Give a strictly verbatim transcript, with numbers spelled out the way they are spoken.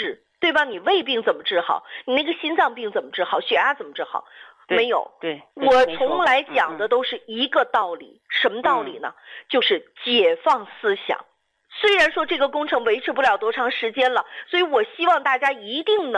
治，对吧？你胃病怎么治好？你那个心脏病怎么治好？血压怎么治好？没有。 对， 我从来讲的都是一个道理，嗯、什么道理呢？嗯、就是解放思想。虽然说这个工程维持不了多长时间了，所以我希望大家一定能